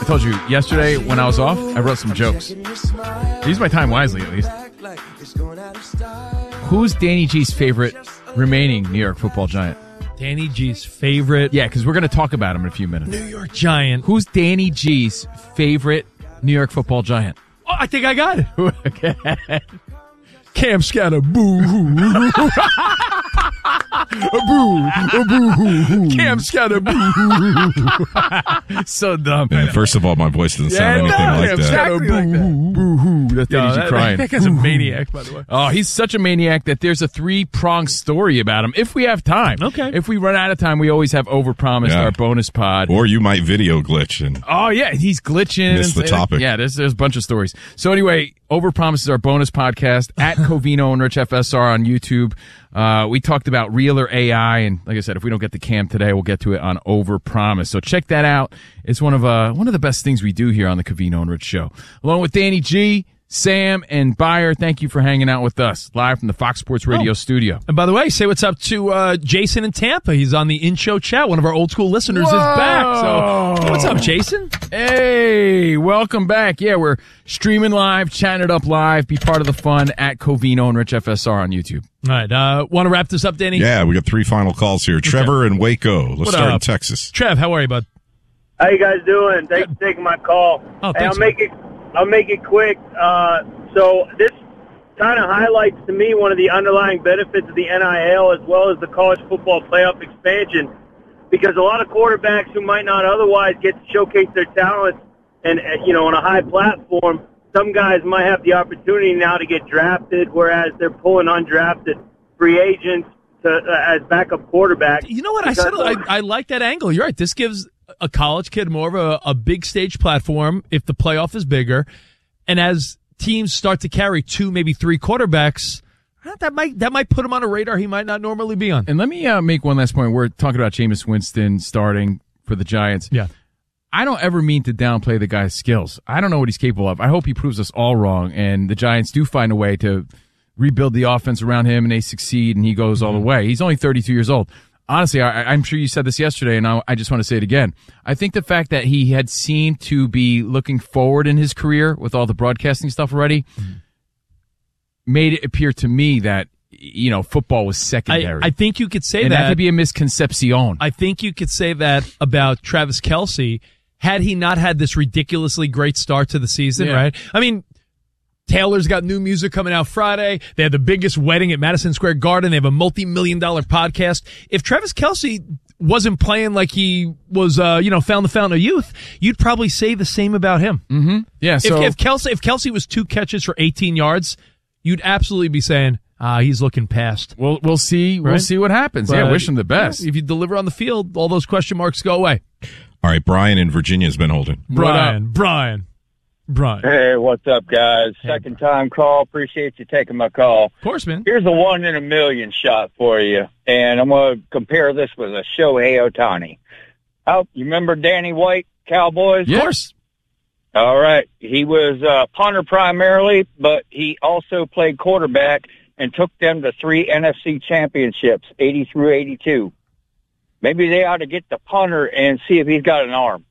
told you, yesterday when I was off, I wrote some jokes. Use my time wisely, at least. Who's Danny G's favorite remaining New York football giant? Danny G's favorite? Yeah, because we're going to talk about him in a few minutes. New York Giant. Who's Danny G's favorite New York football giant? Oh, I think I got it. Okay. Cam Scanner, boo-hoo. Boo-hoo. Cam Scanner, boo-hoo. So dumb. Yeah, first of all, my voice doesn't sound anything like that. Exactly like that. Boo-hoo. That's Danny G crying. That guy's a maniac, by the way. Oh, he's such a maniac that there's a 3-pronged story about him, if we have time. Okay. If we run out of time, we always have overpromised our bonus pod. Or you might video glitch. And oh, yeah, he's glitching. Miss the topic. Yeah, there's a bunch of stories. So anyway, overpromises our bonus podcast at Covino and Rich FSR on YouTube. We talked about Real or AI, and like I said, if we don't get the Cam today, we'll get to it on Overpromise. So check that out. It's one of the best things we do here on the Covino and Rich Show. Along with Danny G, Sam, and Beyer, thank you for hanging out with us live from the Fox Sports Radio studio. And by the way, say what's up to Jason in Tampa. He's on the in-show chat. One of our old school listeners is back. So what's up, Jason? Hey, welcome back. Yeah, we're streaming live, chatting it up live. Be part of the fun at Covino and Rich FSR on YouTube. All right. Want to wrap this up, Danny? Yeah, we got 3 final calls here. Trevor and Waco. Let's start in Texas. Trev, how are you, bud? How you guys doing? Thanks for taking my call. Oh, hey, thanks. I'll make it quick. So this kind of highlights to me one of the underlying benefits of the NIL as well as the college football playoff expansion, because a lot of quarterbacks who might not otherwise get to showcase their talents and on a high platform, some guys might have the opportunity now to get drafted, whereas they're pulling undrafted free agents as backup quarterbacks. You know what? I like that angle. You're right. This gives a college kid more of a big stage platform if the playoff is bigger. And as teams start to carry 2, maybe 3 quarterbacks, that might put him on a radar he might not normally be on. And let me make one last point. We're talking about Jameis Winston starting for the Giants. Yeah. I don't ever mean to downplay the guy's skills. I don't know what he's capable of. I hope he proves us all wrong, and the Giants do find a way to rebuild the offense around him, and they succeed, and he goes all the way. He's only 32 years old. Honestly, I'm sure you said this yesterday, and I just want to say it again. I think the fact that he had seemed to be looking forward in his career with all the broadcasting stuff already made it appear to me that football was secondary. I think you could say and that. that could be a misconception. I think you could say that about Travis Kelce had he not had this ridiculously great start to the season, right? I mean, Taylor's got new music coming out Friday. They had the biggest wedding at Madison Square Garden. They have a multi-million-dollar podcast. If Travis Kelce wasn't playing like he was, found the fountain of youth, you'd probably say the same about him. Mm-hmm. Yeah. So if Kelce was 2 catches for 18 yards, you'd absolutely be saying, he's looking past. We'll see. Right? We'll see what happens. But, wish him the best. If you deliver on the field, all those question marks go away. All right, Brian in Virginia has been holding. Brian. Hey, what's up, guys? Second time call. Appreciate you taking my call. Of course, man. Here's a 1 in a million shot for you, and I'm going to compare this with a Shohei Ohtani. You remember Danny White, Cowboys? Yes. Of course. All right. He was a punter primarily, but he also played quarterback and took them to 3 NFC championships, 80 through 82. Maybe they ought to get the punter and see if he's got an arm.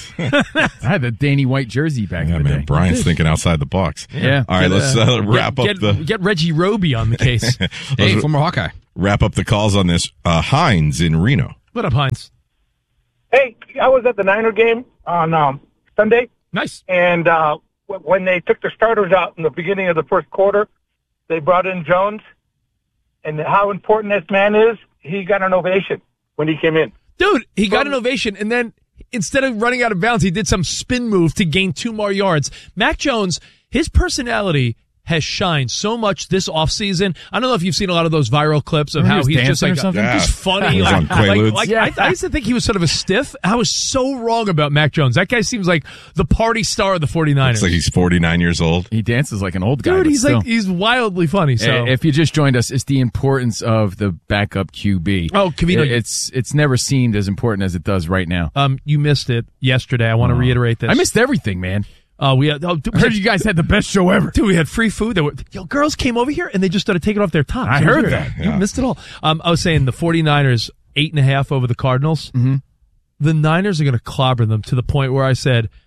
I had the Danny White jersey back in the day. Brian's thinking outside the box. Yeah. All right, let's wrap up Get Reggie Roby on the case. Hey, former Hawkeye. Wrap up the calls on this. Hines in Reno. What up, Hines? Hey, I was at the Niner game on Sunday. Nice. And when they took the starters out in the beginning of the first quarter, they brought in Jones. And how important this man is, he got an ovation when he came in. Dude, he got an ovation, and then instead of running out of bounds, he did some spin move to gain 2 more yards. Mac Jones, his personality has shined so much this offseason. I don't know if you've seen a lot of those viral clips of how he's just like he's funny. He was on Quaaludes. I used to think he was sort of a stiff. I was so wrong about Mac Jones. That guy seems like the party star of the 49ers. Looks like he's 49 years old. He dances like an old guy. Dude, he's wildly funny. So if you just joined us, it's the importance of the backup QB. Oh, Covino, it's never seemed as important as it does right now. You missed it yesterday. I want to reiterate this. I missed everything, man. I heard you guys had the best show ever. Dude, we had free food. Girls came over here and they just started taking off their tops. I heard that. You missed it all. I was saying the 49ers 8.5 over the Cardinals. Mm-hmm. The Niners are going to clobber them to the point where I said,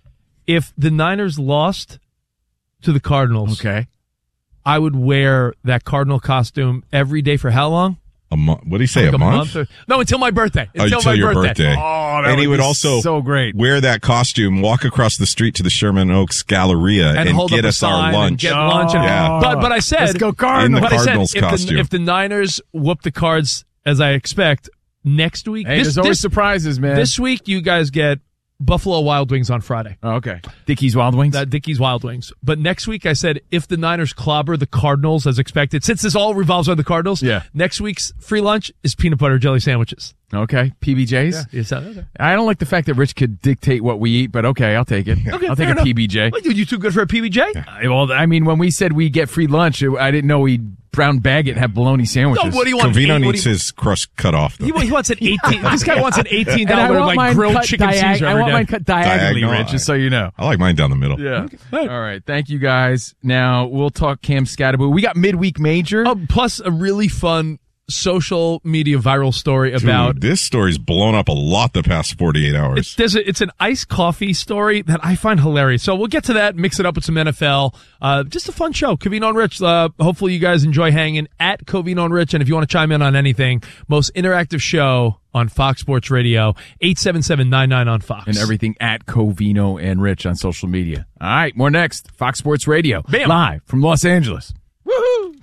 If the Niners lost to the Cardinals, Okay. I would wear that Cardinal costume every day for how long? A month? What do you say? Like a month? No, until my birthday. Until your birthday. Oh, that and he would be also so great. wear that costume, walk across the street to the Sherman Oaks Galleria, and hold get up a us our sign lunch. and get lunch. And, Yeah. But I said, Let's go Cardinals. In the but I Cardinals said, costume. if the Niners whoop the Cards as I expect next week, Hey, there's always surprises, man. this week you guys get Buffalo Wild Wings on Friday. Oh, okay. Dickey's Wild Wings? Dickey's Wild Wings. But next week I said if the Niners clobber the Cardinals as expected, since this all revolves around the Cardinals, next week's free lunch is peanut butter jelly sandwiches. Okay. PBJs? Yeah. Okay. I don't like the fact that Rich could dictate what we eat, but okay, I'll take it. Okay, I'll take fair a enough. PBJ. What, you too good for a PBJ? Well, I mean, when we said we get free lunch, I didn't know we'd brown bag it and have bologna sandwiches. No, what do you want? Covino needs his crust cut off, though. He wants an 18. This guy wants an $18 And I want like mine grilled cut chicken Caesar. I every want day. mine cut diagonally, Diagonal. Rich, just so you know. I like mine down the middle. Yeah. All right. Thank you, guys. Now, we'll talk Cam Scatterbo. We got midweek major. Plus a really fun social media viral story about. Dude, this story's blown up a lot the past 48 hours. It's an iced coffee story that I find hilarious. So we'll get to that, mix it up with some NFL. Just a fun show. Covino and Rich. Hopefully you guys enjoy hanging at Covino and Rich. And if you want to chime in on anything, most interactive show on Fox Sports Radio, 877-99 on Fox. And everything at Covino and Rich on social media. All right. More next. Fox Sports Radio. Bam. Live from Los Angeles. Woohoo!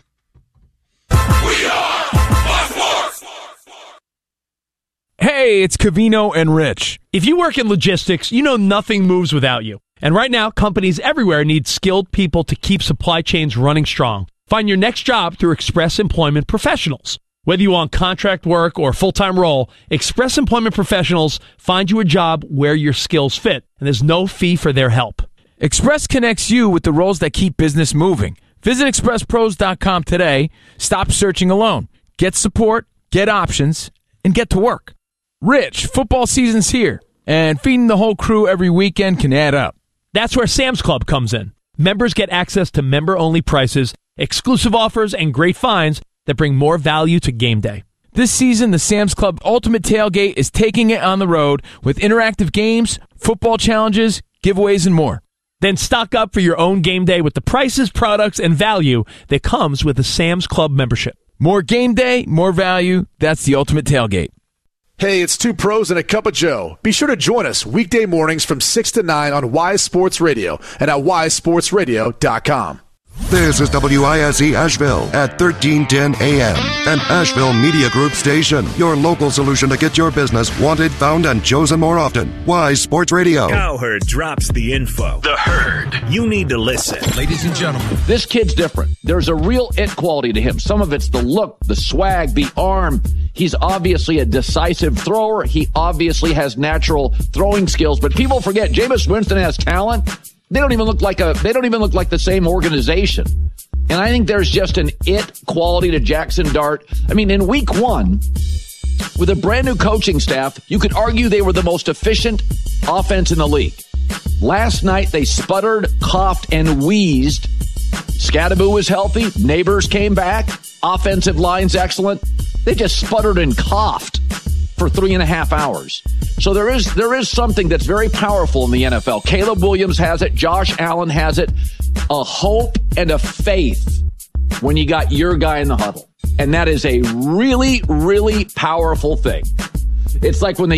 Hey, it's Covino and Rich. If you work in logistics, you know nothing moves without you. And right now, companies everywhere need skilled people to keep supply chains running strong. Find your next job through Express Employment Professionals. Whether you want contract work or a full-time role, Express Employment Professionals find you a job where your skills fit, and there's no fee for their help. Express connects you with the roles that keep business moving. Visit expresspros.com today. Stop searching alone. Get support, get options, and get to work. Rich, football season's here, and feeding the whole crew every weekend can add up. That's where Sam's Club comes in. Members get access to member-only prices, exclusive offers, and great finds that bring more value to game day. This season, the Sam's Club Ultimate Tailgate is taking it on the road with interactive games, football challenges, giveaways, and more. Then stock up for your own game day with the prices, products, and value that comes with a Sam's Club membership. More game day, more value. That's the Ultimate Tailgate. Hey, it's two pros and a cup of Joe. Be sure to join us weekday mornings from 6 to 9 on Wise Sports Radio and at wisesportsradio.com. This is WISE Asheville at 1310 AM, an Asheville Media Group station. Your local solution to get your business wanted, found, and chosen more often. Wise Sports Radio. Cowherd drops the info. The Herd. You need to listen. Ladies and gentlemen. This kid's different. There's a real it quality to him. Some of it's the look, the swag, the arm. He's obviously a decisive thrower. He obviously has natural throwing skills. But people forget Jameis Winston has talent. They don't even look like the same organization. And I think there's just an it quality to Jackson Dart. I mean, in week 1, with a brand new coaching staff, you could argue they were the most efficient offense in the league. Last night, they sputtered, coughed, and wheezed. Scatterbo was healthy. Neighbors came back. Offensive line's excellent. They just sputtered and coughed for 3.5 hours. So there is something that's very powerful in the NFL. Caleb Williams has it. Josh Allen has it. A hope and a faith when you got your guy in the huddle. And that is a really, really powerful thing. It's like when they